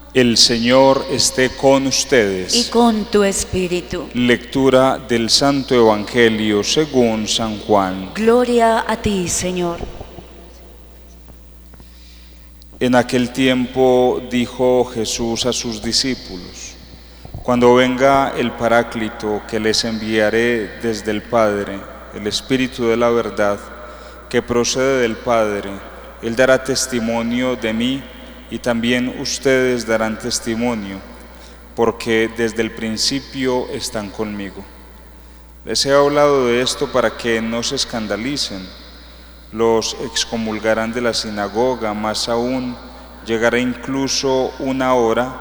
El Señor esté con ustedes. Y con tu espíritu. Lectura del Santo Evangelio según San Juan. Gloria a ti, Señor. En aquel tiempo dijo Jesús a sus discípulos: Cuando venga el Paráclito que les enviaré desde el Padre, el Espíritu de la verdad, que procede del Padre, Él dará testimonio de mí, y también ustedes darán testimonio, porque desde el principio están conmigo. Les he hablado de esto para que no se escandalicen. Los excomulgarán de la sinagoga, más aún llegará incluso una hora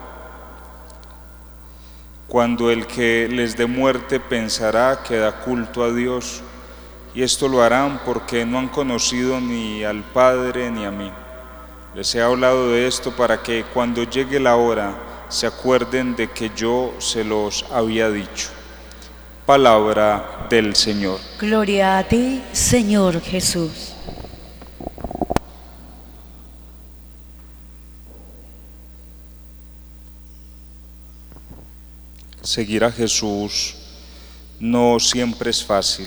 cuando el que les dé muerte pensará que da culto a Dios, y esto lo harán porque no han conocido ni al Padre ni a mí. Les he hablado de esto para que cuando llegue la hora se acuerden de que yo se los había dicho. Palabra del Señor. Gloria a ti, Señor Jesús. Seguir a Jesús no siempre es fácil.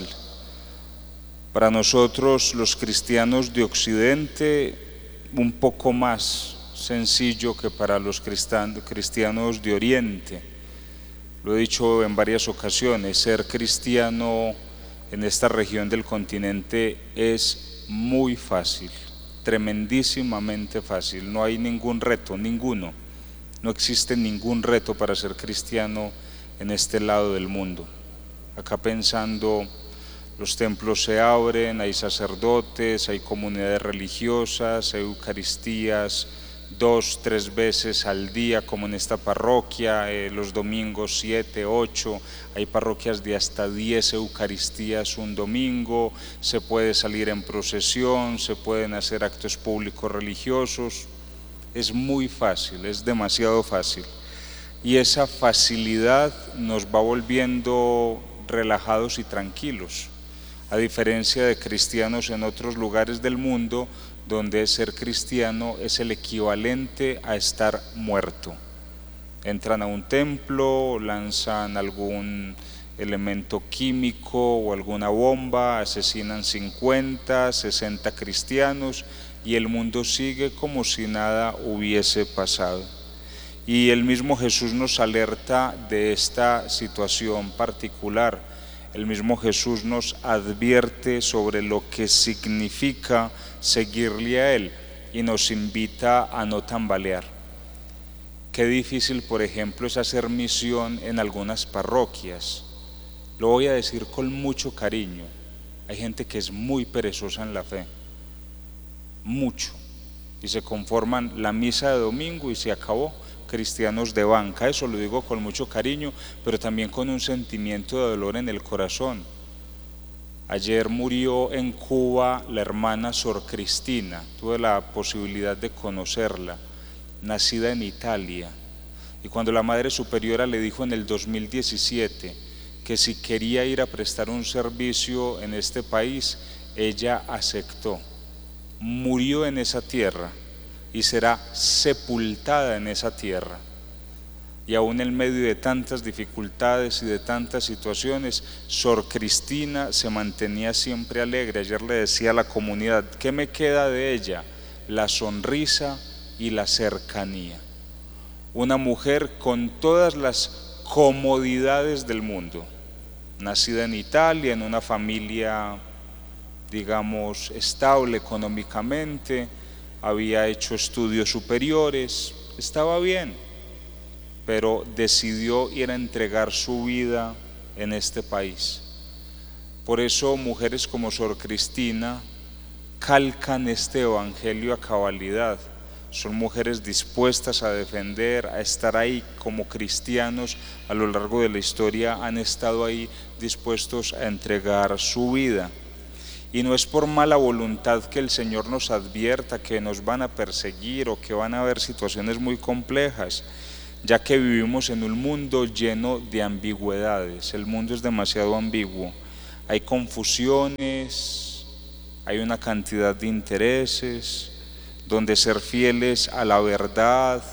Para nosotros, los cristianos de Occidente, un poco más sencillo que para los cristianos de Oriente. Lo he dicho en varias ocasiones, ser cristiano en esta región del continente es muy fácil, tremendísimamente fácil. No hay ningún reto, ninguno. No existe ningún reto para ser cristiano en este lado del mundo. Acá pensando, los templos se abren, hay sacerdotes, hay comunidades religiosas, hay eucaristías 2, 3 veces al día, como en esta parroquia, los domingos 7, 8, hay parroquias de hasta 10 eucaristías un domingo, se puede salir en procesión, se pueden hacer actos públicos religiosos. Es muy fácil, es demasiado fácil. Y esa facilidad nos va volviendo relajados y tranquilos, a diferencia de cristianos en otros lugares del mundo donde ser cristiano es el equivalente a estar muerto. Entran a un templo, lanzan algún elemento químico o alguna bomba, asesinan 50, 60 cristianos y el mundo sigue como si nada hubiese pasado. Y el mismo Jesús nos alerta de esta situación particular. El mismo Jesús nos advierte sobre lo que significa seguirle a Él y nos invita a no tambalear. Qué difícil, por ejemplo, es hacer misión en algunas parroquias. Lo voy a decir con mucho cariño. Hay gente que es muy perezosa en la fe, mucho, y se conforman la misa de domingo y se acabó. Cristianos de banca, eso lo digo con mucho cariño, pero también con un sentimiento de dolor en el corazón. Ayer murió en Cuba la hermana Sor Cristina, tuve la posibilidad de conocerla, nacida en Italia, y cuando la Madre Superiora le dijo en el 2017 que si quería ir a prestar un servicio en este país, ella aceptó. Murió en esa tierra y será sepultada en esa tierra. Y aún en medio de tantas dificultades y de tantas situaciones, Sor Cristina se mantenía siempre alegre. Ayer le decía a la comunidad, ¿qué me queda de ella? La sonrisa y la cercanía. Una mujer con todas las comodidades del mundo, nacida en Italia, en una familia, digamos, estable económicamente, había hecho estudios superiores, estaba bien, pero decidió ir a entregar su vida en este país. Por eso mujeres como Sor Cristina calcan este evangelio a cabalidad. Son mujeres dispuestas a defender, a estar ahí como cristianos a lo largo de la historia, han estado ahí dispuestos a entregar su vida. Y no es por mala voluntad que el Señor nos advierta que nos van a perseguir o que van a haber situaciones muy complejas, ya que vivimos en un mundo lleno de ambigüedades. El mundo es demasiado ambiguo. Hay confusiones, hay una cantidad de intereses, donde ser fieles a la verdad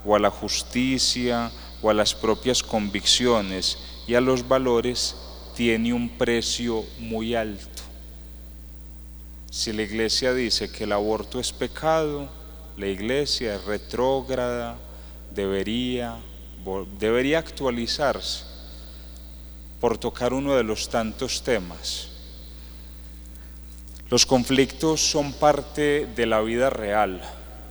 o a la justicia o a las propias convicciones y a los valores tiene un precio muy alto. Si la Iglesia dice que el aborto es pecado, la Iglesia es retrógrada, debería actualizarse, por tocar uno de los tantos temas. Los conflictos son parte de la vida real,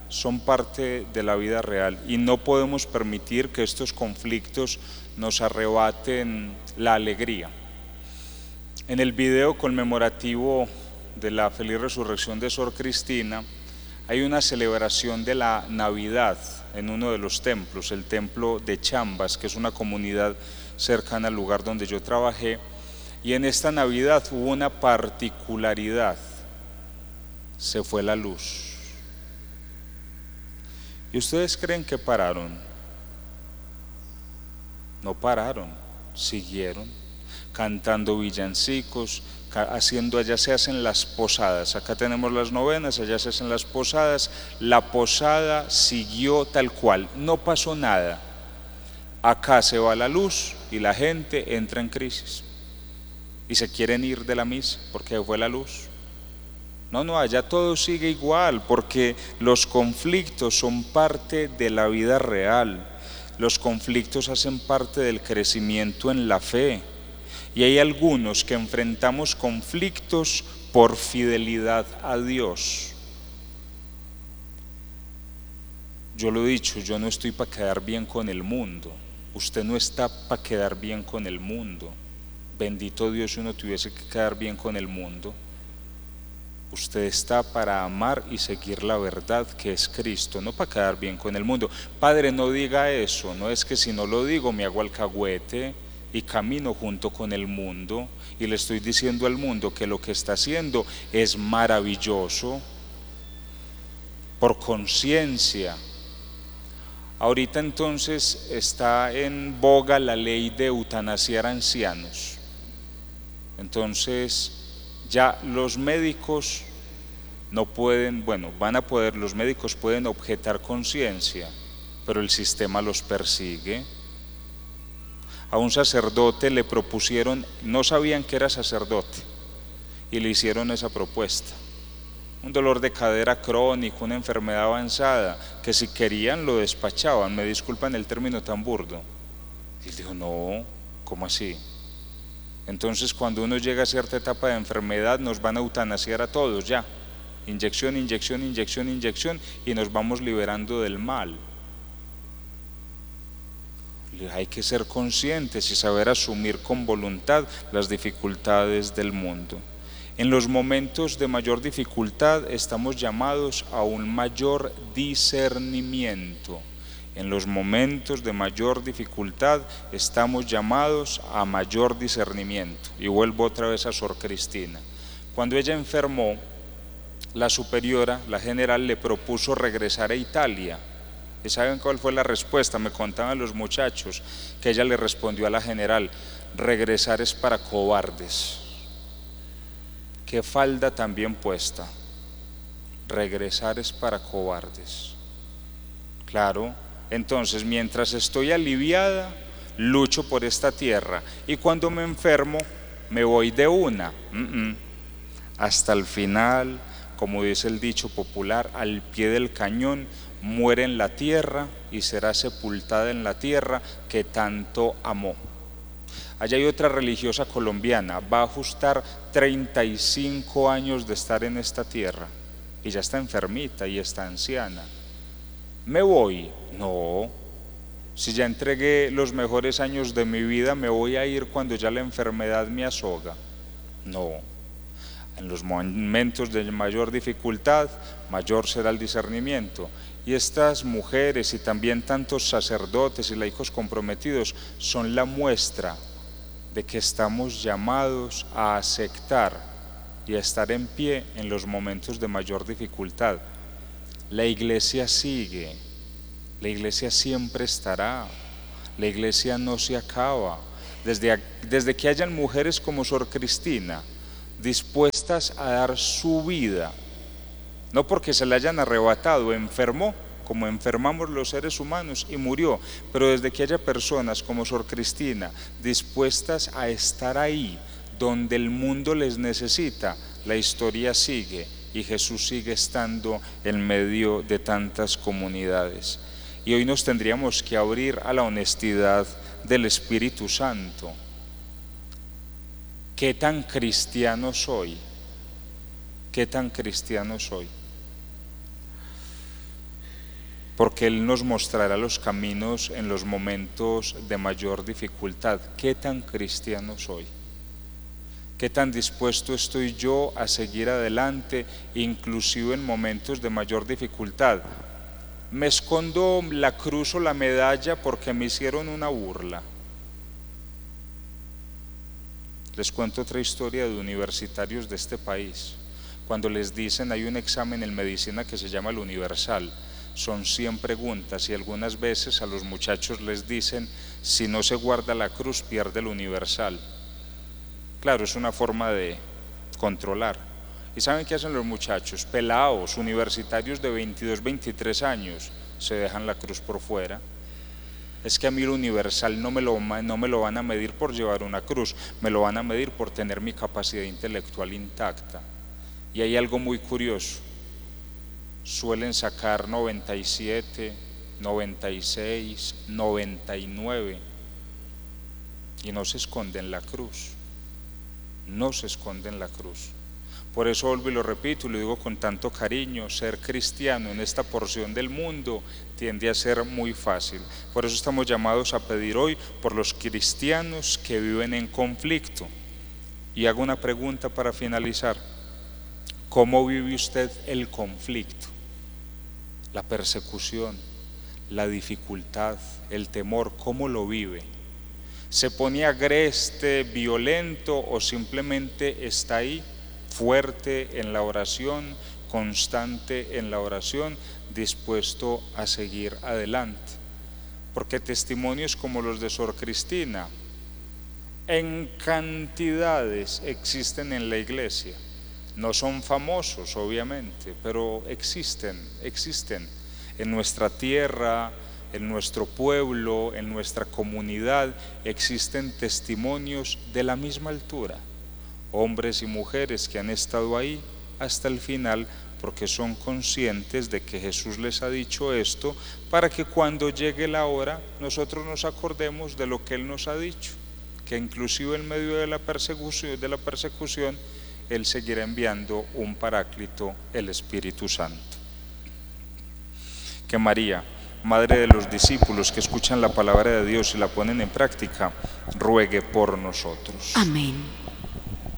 y no podemos permitir que estos conflictos nos arrebaten la alegría. En el video conmemorativo de la feliz resurrección de Sor Cristina hay una celebración de la Navidad en uno de los templos, el templo de Chambas, que es una comunidad cercana al lugar donde yo trabajé, y en esta Navidad hubo una particularidad: se fue la luz. ¿Y ustedes creen que pararon? No pararon, siguieron cantando villancicos, allá se hacen las posadas, acá tenemos las novenas, allá se hacen las posadas, la posada siguió tal cual, no pasó nada. Acá se va la luz y la gente entra en crisis y se quieren ir de la misa porque fue la luz. No, allá todo sigue igual, porque los conflictos son parte de la vida real, los conflictos hacen parte del crecimiento en la fe, y hay algunos que enfrentamos conflictos por fidelidad a Dios. Yo lo he dicho, yo no estoy para quedar bien con el mundo, usted no está para quedar bien con el mundo. Bendito Dios si uno tuviese que quedar bien con el mundo. Usted está para amar y seguir la verdad que es Cristo, no para quedar bien con el mundo. Padre, no diga eso, no es que si no lo digo me hago alcahuete y camino junto con el mundo y le estoy diciendo al mundo que lo que está haciendo es maravilloso, por conciencia. Ahorita entonces está en boga la ley de eutanasiar ancianos. Entonces ya los médicos no pueden, los médicos pueden objetar conciencia, pero el sistema los persigue. A un sacerdote le propusieron, no sabían que era sacerdote, y le hicieron esa propuesta. Un dolor de cadera crónico, una enfermedad avanzada, que si querían lo despachaban, me disculpan el término tan burdo. Y él dijo, no, ¿cómo así? Entonces cuando uno llega a cierta etapa de enfermedad nos van a eutanasiar a todos ya, inyección, inyección, inyección, inyección, y nos vamos liberando del mal. Hay que ser conscientes y saber asumir con voluntad las dificultades del mundo. En los momentos de mayor dificultad estamos llamados a un mayor discernimiento. En los momentos de mayor dificultad estamos llamados a mayor discernimiento. Y vuelvo otra vez a Sor Cristina. Cuando ella enfermó, la superiora, la general, le propuso regresar a Italia. ¿Y saben cuál fue la respuesta? Me contaban los muchachos que ella le respondió a la general: regresar es para cobardes. Qué falda tan bien puesta. Regresar es para cobardes. Claro, entonces mientras estoy aliviada, lucho por esta tierra, y cuando me enfermo, me voy de una. Hasta el final, como dice el dicho popular, al pie del cañón, muere en la tierra y será sepultada en la tierra que tanto amó. Allá hay otra religiosa colombiana, va a ajustar 35 años de estar en esta tierra y ya está enfermita y está anciana. ¿Me voy? No. Si ya entregué los mejores años de mi vida, ¿me voy a ir cuando ya la enfermedad me azoga? No. En los momentos de mayor dificultad, mayor será el discernimiento. Y estas mujeres y también tantos sacerdotes y laicos comprometidos son la muestra de que estamos llamados a aceptar y a estar en pie en los momentos de mayor dificultad. La Iglesia sigue, la Iglesia siempre estará, la Iglesia no se acaba. Desde que hayan mujeres como Sor Cristina dispuestas a dar su vida, no porque se la hayan arrebatado, enfermó, como enfermamos los seres humanos y murió. Pero desde que haya personas como Sor Cristina dispuestas a estar ahí donde el mundo les necesita, la historia sigue y Jesús sigue estando en medio de tantas comunidades. Y hoy nos tendríamos que abrir a la honestidad del Espíritu Santo. ¿Qué tan cristiano soy? ¿Qué tan cristiano soy? Porque Él nos mostrará los caminos en los momentos de mayor dificultad. ¿Qué tan cristiano soy? ¿Qué tan dispuesto estoy yo a seguir adelante, inclusive en momentos de mayor dificultad? ¿Me escondo la cruz o la medalla porque me hicieron una burla? Les cuento otra historia de universitarios de este país. Cuando les dicen, hay un examen en medicina que se llama el Universal, son 100 preguntas y algunas veces a los muchachos les dicen, si no se guarda la cruz pierde el Universal. Claro, es una forma de controlar. ¿Y saben qué hacen los muchachos? Pelados, universitarios de 22, 23 años, se dejan la cruz por fuera. Es que a mí el Universal no me lo van a medir por llevar una cruz, me lo van a medir por tener mi capacidad intelectual intacta. Y hay algo muy curioso, suelen sacar 97, 96, 99 y no se esconden la cruz, no se esconden la cruz. Por eso vuelvo y lo repito y lo digo con tanto cariño, ser cristiano en esta porción del mundo tiende a ser muy fácil. Por eso estamos llamados a pedir hoy por los cristianos que viven en conflicto. Y hago una pregunta para finalizar. ¿Cómo vive usted el conflicto? La persecución, la dificultad, el temor, ¿cómo lo vive? ¿Se pone agreste, violento o simplemente está ahí, fuerte en la oración, constante en la oración, dispuesto a seguir adelante? Porque testimonios como los de Sor Cristina, en cantidades existen en la iglesia. No son famosos, obviamente, pero existen en nuestra tierra, en nuestro pueblo, en nuestra comunidad, existen testimonios de la misma altura, hombres y mujeres que han estado ahí hasta el final porque son conscientes de que Jesús les ha dicho esto para que cuando llegue la hora nosotros nos acordemos de lo que Él nos ha dicho, que inclusive en medio de la persecución Él seguirá enviando un Paráclito, el Espíritu Santo. Que María, Madre de los discípulos que escuchan la palabra de Dios y la ponen en práctica, ruegue por nosotros. Amén.